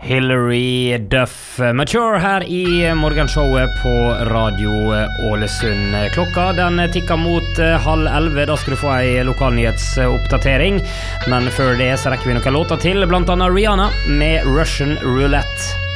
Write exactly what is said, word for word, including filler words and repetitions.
Hilary Duff Mature her i morgenshowet på Radio Ålesund. Klokka den tikker mot halv elve, da skal du få ei lokalnyhetsoppdatering. Men før det så rekker vi noen låter til, blant annet Rihanna med Russian Roulette.